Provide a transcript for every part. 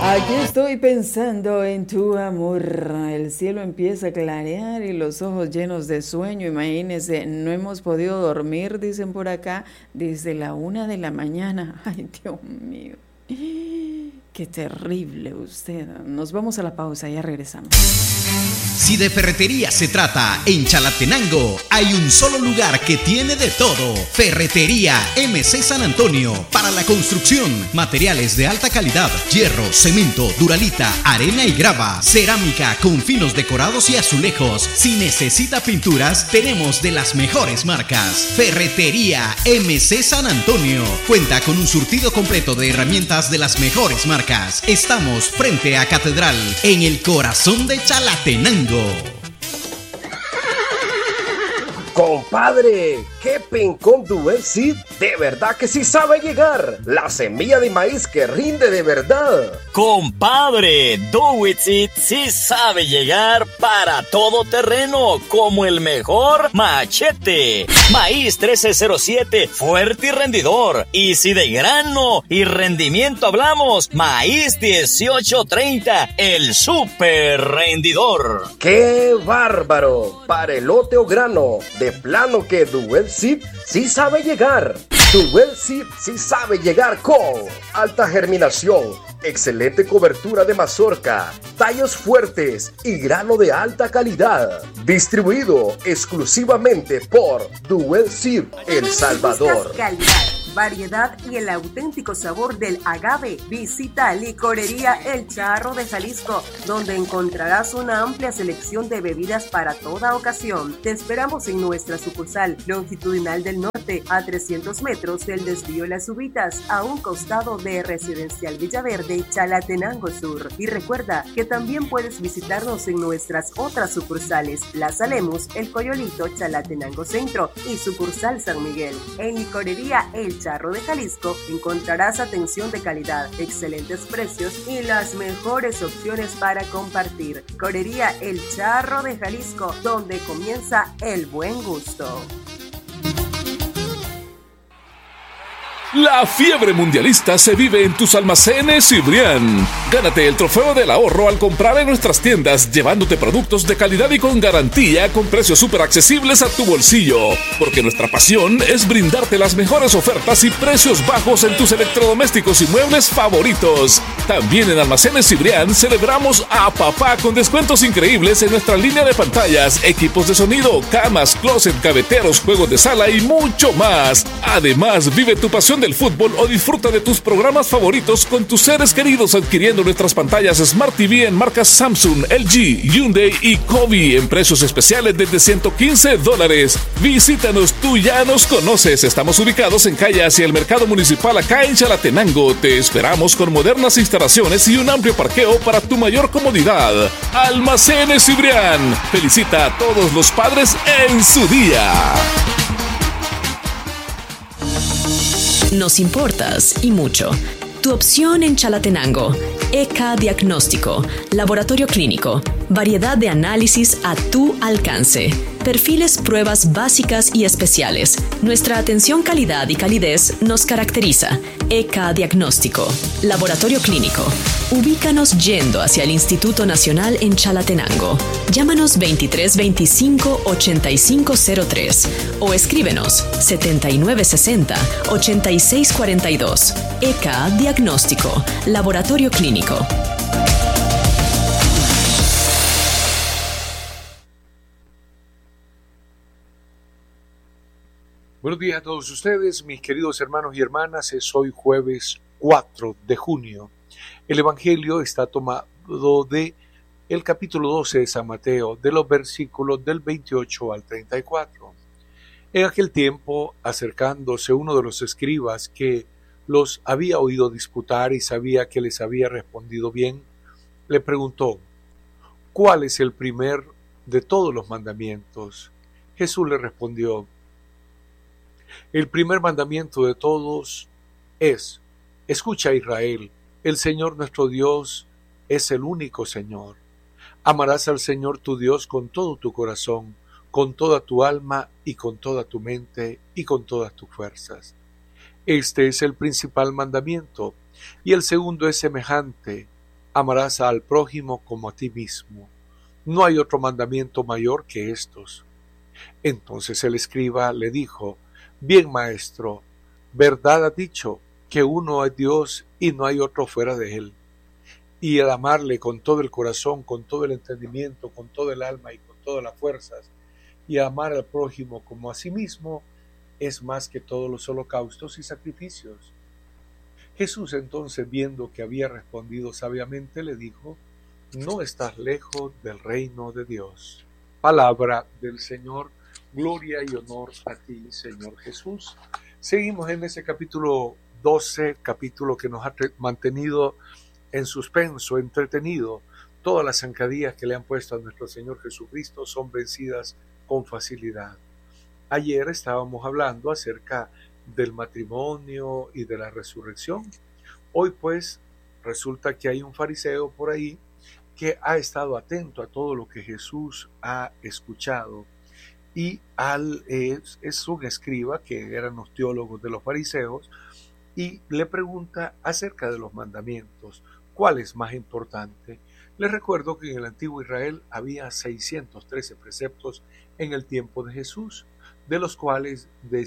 Aquí estoy pensando en tu amor. El cielo empieza a clarear y los ojos llenos de sueño. Imagínense, no hemos podido dormir, dicen por acá, desde la 1 de la mañana. Ay, Dios mío. Qué terrible usted. Nos vamos a la pausa, ya regresamos. Si de ferretería se trata, en Chalatenango hay un solo lugar que tiene de todo. Ferretería MC San Antonio. Para la construcción, materiales de alta calidad, hierro, cemento, duralita, arena y grava, cerámica con finos decorados y azulejos. Si necesita pinturas, tenemos de las mejores marcas. Ferretería MC San Antonio. Cuenta con un surtido completo de herramientas de las mejores marcas. Estamos frente a Catedral, en el corazón de Chalatenango. Compadre, qué pencón Duel Seed, de verdad que sí sabe llegar. La semilla de maíz que rinde de verdad. Compadre, Do It Seed sí sabe llegar para todo terreno, como el mejor machete. Maíz 1307, fuerte y rendidor. Y si de grano y rendimiento hablamos, maíz 1830, el super rendidor. ¡Qué bárbaro! Para elote o grano, de plano que Duel Seed sí sabe llegar. Duel Seed sí sabe llegar con alta germinación, excelente cobertura de mazorca, tallos fuertes y grano de alta calidad. Distribuido exclusivamente por Duel Seed El Salvador. Variedad y el auténtico sabor del agave. Visita Licorería El Charro de Jalisco, donde encontrarás una amplia selección de bebidas para toda ocasión. Te esperamos en nuestra sucursal longitudinal del norte, a 300 metros del desvío Las Ubitas, a un costado de Residencial Villaverde, Chalatenango Sur. Y recuerda que también puedes visitarnos en nuestras otras sucursales, Plaza Lemus, El Coyolito, Chalatenango Centro y sucursal San Miguel. En Licorería El Charro de Jalisco encontrarás atención de calidad, excelentes precios y las mejores opciones para compartir. Licorería El Charro de Jalisco, donde comienza el buen gusto. La fiebre mundialista se vive en tus almacenes Cibrián. Gánate el trofeo del ahorro al comprar en nuestras tiendas, llevándote productos de calidad y con garantía, con precios súper accesibles a tu bolsillo. Porque nuestra pasión es brindarte las mejores ofertas y precios bajos en tus electrodomésticos y muebles favoritos. También en Almacenes Cibrián celebramos a papá con descuentos increíbles en nuestra línea de pantallas, equipos de sonido, camas, closet, gaveteros, juegos de sala y mucho más. Además, vive tu pasión del fútbol o disfruta de tus programas favoritos con tus seres queridos adquiriendo nuestras pantallas Smart TV en marcas Samsung, LG, Hyundai y Kobe en precios especiales desde $115. Visítanos, tú ya nos conoces. Estamos ubicados en calle hacia el Mercado Municipal acá en Chalatenango. Te esperamos con modernas instalaciones y un amplio parqueo para tu mayor comodidad. Almacenes Cibrián. Felicita a todos los padres en su día. Nos importas y mucho. Tu opción en Chalatenango. ECA Diagnóstico, laboratorio clínico, variedad de análisis a tu alcance. Perfiles, pruebas básicas y especiales. Nuestra atención, calidad y calidez nos caracteriza. ECA Diagnóstico, laboratorio clínico. Ubícanos yendo hacia el Instituto Nacional en Chalatenango. Llámanos 2325-8503 o escríbenos 7960-8642. ECA Diagnóstico, laboratorio clínico. Buenos días a todos ustedes, mis queridos hermanos y hermanas. Es hoy jueves 4 de junio. El Evangelio está tomado de el capítulo 12 de San Mateo, de los versículos del 28 al 34. En aquel tiempo, acercándose uno de los escribas que los había oído disputar y sabía que les había respondido bien, le preguntó: ¿cuál es el primer de todos los mandamientos? Jesús le respondió: el primer mandamiento de todos es: escucha, Israel, el Señor nuestro Dios es el único Señor. Amarás al Señor tu Dios con todo tu corazón, con toda tu alma y con toda tu mente y con todas tus fuerzas. Este es el principal mandamiento, y el segundo es semejante: Amarás al prójimo como a ti mismo. No hay otro mandamiento mayor que estos. Entonces el escriba le dijo: bien, maestro, verdad has dicho, que uno es Dios y no hay otro fuera de él. Y el amarle con todo el corazón, con todo el entendimiento, con todo el alma y con todas las fuerzas, y amar al prójimo como a sí mismo, es más que todos los holocaustos y sacrificios. Jesús entonces, viendo que había respondido sabiamente, le dijo: no estás lejos del reino de Dios. Palabra del Señor. Gloria y honor a ti, Señor Jesús. Seguimos en ese capítulo 12, capítulo que nos ha mantenido en suspenso, entretenido. Todas las zancadillas que le han puesto a nuestro Señor Jesucristo son vencidas con facilidad. Ayer estábamos hablando acerca del matrimonio y de la resurrección. Hoy pues resulta que hay un fariseo por ahí que ha estado atento a todo lo que Jesús ha escuchado, y es un escriba, que eran los teólogos de los fariseos, y le pregunta acerca de los mandamientos, ¿cuál es más importante? Les recuerdo que en el antiguo Israel había 613 preceptos en el tiempo de Jesús, de los cuales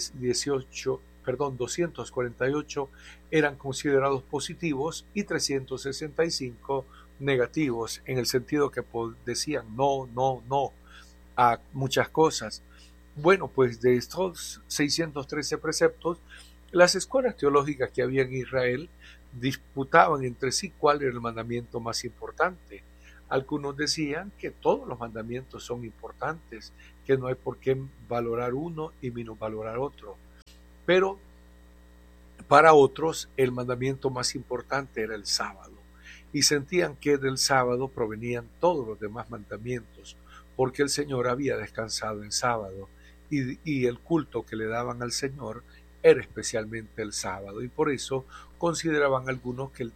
248 eran considerados positivos y 365 negativos, en el sentido que decían no a muchas cosas. Bueno, pues de estos 613 preceptos, las escuelas teológicas que había en Israel disputaban entre sí cuál era el mandamiento más importante. Algunos decían que todos los mandamientos son importantes, que no hay por qué valorar uno y minusvalorar otro. Pero para otros el mandamiento más importante era el sábado, y sentían que del sábado provenían todos los demás mandamientos, porque el Señor había descansado en sábado, y el culto que le daban al Señor era especialmente el sábado, y por eso consideraban algunos que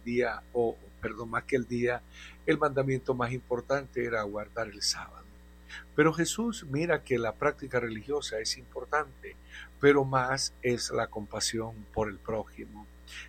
el mandamiento más importante era guardar el sábado. Pero Jesús mira que la práctica religiosa es importante, pero más es la compasión por el prójimo.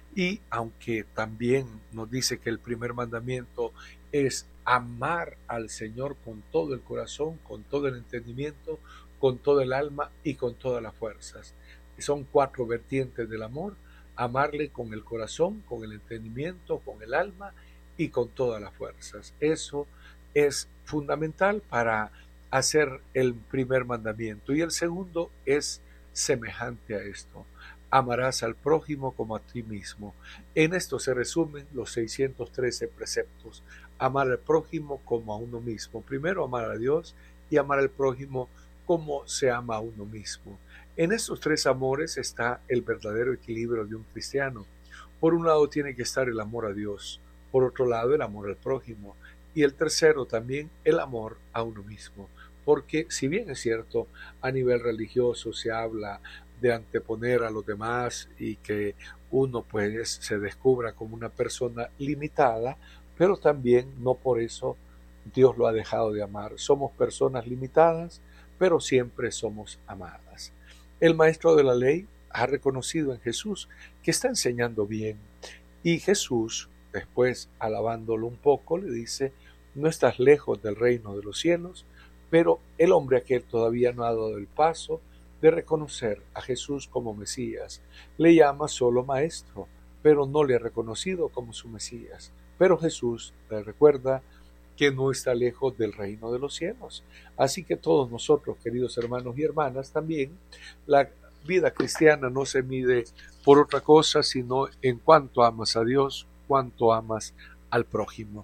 Y aunque también nos dice que el primer mandamiento es amar al Señor con todo el corazón, con todo el entendimiento, con todo el alma y con todas las fuerzas. Son 4 vertientes del amor: amarle con el corazón, con el entendimiento, con el alma y con todas las fuerzas. Eso es fundamental para hacer el primer mandamiento. Y el segundo es semejante a esto: amarás al prójimo como a ti mismo. En esto se resumen los 613 preceptos: amar al prójimo como a uno mismo. Primero amar a Dios y amar al prójimo como se ama a uno mismo. En estos 3 amores está el verdadero equilibrio de un cristiano. Por un lado tiene que estar el amor a Dios, por otro lado el amor al prójimo, y el tercero también el amor a uno mismo. Porque si bien es cierto, a nivel religioso se habla de anteponer a los demás y que uno pues se descubra como una persona limitada, pero también no por eso Dios lo ha dejado de amar. Somos personas limitadas, pero siempre somos amadas. El maestro de la ley ha reconocido en Jesús que está enseñando bien, y Jesús, después alabándolo un poco, le dice: no estás lejos del reino de los cielos. Pero el hombre aquel todavía no ha dado el paso de reconocer a Jesús como Mesías. Le llama solo maestro, pero no le ha reconocido como su Mesías. Pero Jesús le recuerda que no está lejos del reino de los cielos. Así que todos nosotros, queridos hermanos y hermanas, también la vida cristiana no se mide por otra cosa, sino en cuánto amas a Dios, cuánto amas al prójimo.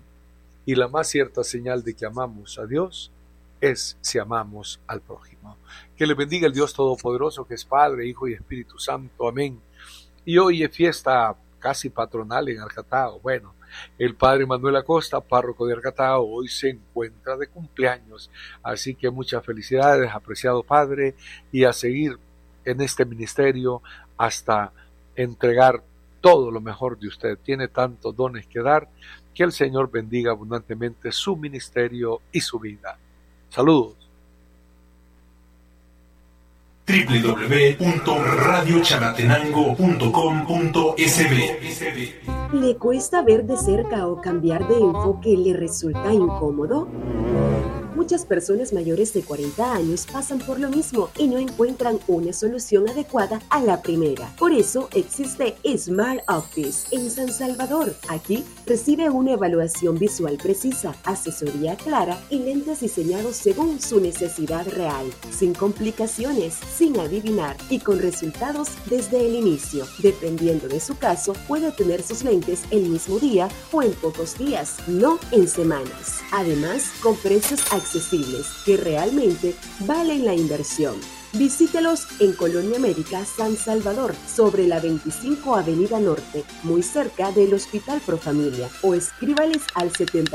Y la más cierta señal de que amamos a Dios es si amamos al prójimo. Que le bendiga el Dios Todopoderoso, que es Padre, Hijo y Espíritu Santo. Amén. Y hoy es fiesta casi patronal en Arcatao. Bueno, el Padre Manuel Acosta, párroco de Arcatao, hoy se encuentra de cumpleaños. Así que muchas felicidades, apreciado Padre, y a seguir en este ministerio hasta entregar todo lo mejor de usted. Tiene tantos dones que dar. Que el Señor bendiga abundantemente su ministerio y su vida. Saludos. www.radiochalatenango.com.sb. ¿Le cuesta ver de cerca o cambiar de enfoque le resulta incómodo? Muchas personas mayores de 40 años pasan por lo mismo y no encuentran una solución adecuada a la primera. Por eso existe Smart Office en San Salvador. Aquí recibe una evaluación visual precisa, asesoría clara y lentes diseñados según su necesidad real, sin complicaciones, sin adivinar y con resultados desde el inicio. Dependiendo de su caso, puede tener sus lentes el mismo día o en pocos días, no en semanas. Además, con precios accesibles que realmente valen la inversión. Visítelos en Colonia América, San Salvador, sobre la 25 Avenida Norte, muy cerca del Hospital Profamilia, o escríbales al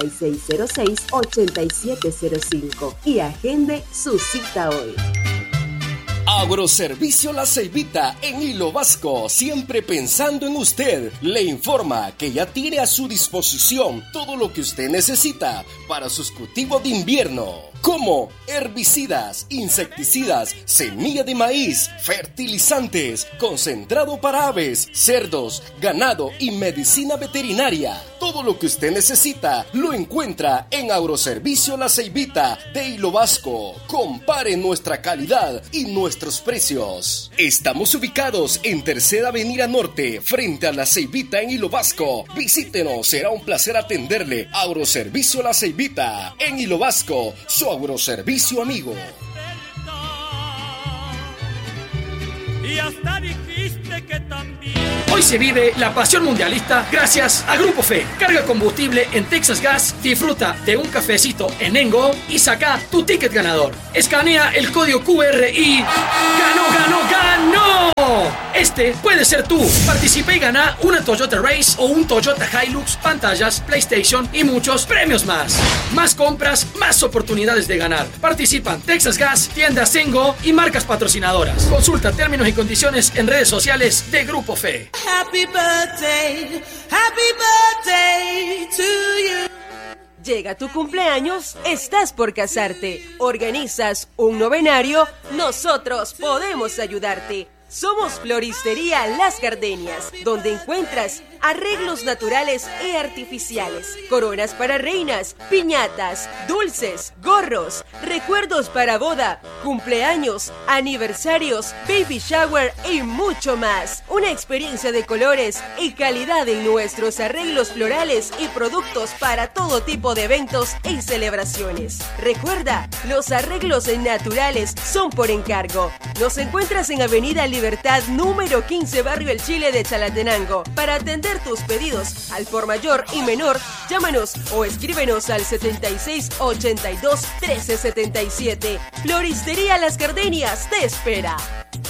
7606-8705 y agende su cita hoy. Agroservicio La Ceibita en Hilo Vasco, siempre pensando en usted, le informa que ya tiene a su disposición todo lo que usted necesita para sus cultivos de invierno, como herbicidas, insecticidas, semilla de maíz, fertilizantes, concentrado para aves, cerdos, ganado y medicina veterinaria. Todo lo que usted necesita lo encuentra en Agroservicio La Ceibita de Hilo Vasco. Compare nuestra calidad y nuestros precios. Estamos ubicados en Tercera Avenida Norte, frente a La Ceibita en Hilo Vasco. Visítenos, será un placer atenderle. Agroservicio La Ceibita en Hilo Vasco, su agroservicio amigo. Y hasta dijiste que también. Hoy se vive la pasión mundialista gracias a Grupo Fe. Carga combustible en Texas Gas, disfruta de un cafecito en Engo y saca tu ticket ganador. Escanea el código QR y ¡ganó, ganó, ganó! Este puede ser tú. Participa y gana una Toyota Race o un Toyota Hilux, pantallas, PlayStation y muchos premios más. Más compras, más oportunidades de ganar. Participan Texas Gas, tiendas Engo y marcas patrocinadoras. Consulta términos y condiciones en redes sociales de Grupo Fe. Happy birthday to you. Llega tu cumpleaños, estás por casarte, organizas un novenario, nosotros podemos ayudarte. Somos Floristería Las Gardenias, donde encuentras arreglos naturales e artificiales, coronas para reinas, piñatas, dulces, gorros, recuerdos para boda, cumpleaños, aniversarios, baby shower y mucho más. Una experiencia de colores y calidad en nuestros arreglos florales y productos para todo tipo de eventos y celebraciones. Recuerda, los arreglos naturales son por encargo. Nos encuentras en Avenida Libertad número 15, Barrio El Chile de Chalatenango. Para atender tus pedidos al por mayor y menor, llámanos o escríbenos al 7682-1377. Floristería Las Gardenias te espera.